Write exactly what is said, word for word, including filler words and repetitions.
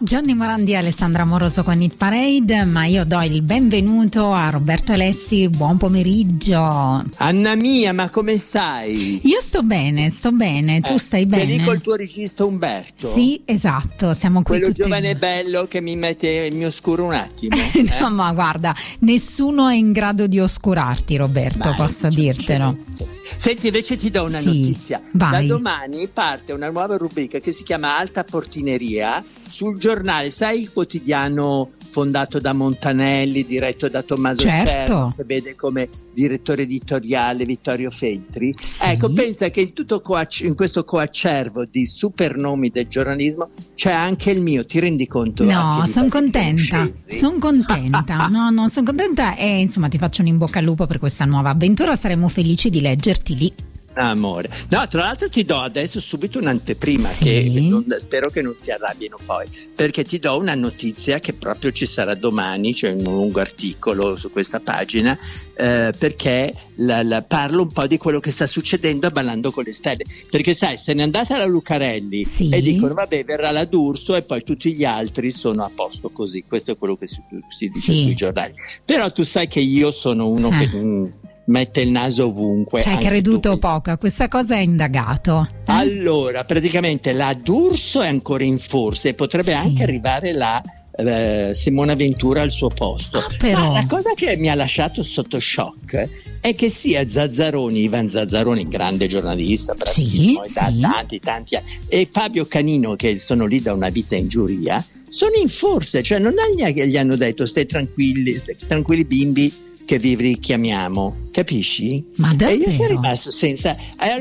Gianni Morandi e Alessandra Moroso con Hit Parade, ma io do il benvenuto a Roberto Alessi. Buon pomeriggio. Anna mia, ma come stai? Io sto bene, sto bene, tu eh, stai bene? Sei lì col tuo regista Umberto? Sì, esatto, siamo qui quello tutti... giovane e bello che mi mette il mio oscuro un attimo. Eh? No, ma guarda, nessuno è in grado di oscurarti, Roberto, Vai, posso dirtelo. Senti, invece ti do una sì, notizia. vai. Da domani parte una nuova rubrica che si chiama Alta Portineria sul giornale, sai, il quotidiano fondato da Montanelli, diretto da Tommaso certo. Cerno, che vede come direttore editoriale Vittorio Feltri. Sì. Ecco, pensa che in, tutto coac- in questo coacervo di supernomi del giornalismo c'è anche il mio, ti rendi conto? No, sono contenta, sono contenta, no, no, sono contenta e insomma ti faccio un in bocca al lupo per questa nuova avventura, saremo felici di leggerti lì. Amore, no, tra l'altro ti do adesso subito un'anteprima, sì. che non, spero che non si arrabbino poi, perché ti do una notizia che proprio ci sarà domani, c'è un lungo articolo su questa pagina, eh, perché la, la, parlo un po' di quello che sta succedendo a Ballando con le Stelle, perché sai, se n'è andata la Lucarelli sì. e dicono vabbè verrà la D'Urso e poi tutti gli altri sono a posto così, questo è quello che si, si dice sì. sui giornali, però tu sai che io sono uno eh. che... Mh, mette il naso ovunque. Ci hai creduto poco a questa cosa, è indagato. Eh? Allora, praticamente la D'Urso è ancora in forza e potrebbe sì. anche arrivare la eh, Simona Ventura al suo posto. Ah, però. Ma la cosa che mi ha lasciato sotto shock è che sia Zazzaroni, Ivan Zazzaroni, grande giornalista, bravissimo, sì, da sì. tanti tanti anni, e Fabio Canino, che sono lì da una vita in giuria, sono in forza, cioè non gli hanno detto stai tranquilli, stai tranquilli bimbi, che vi richiamiamo, capisci? Ma davvero? E io sono rimasto senza.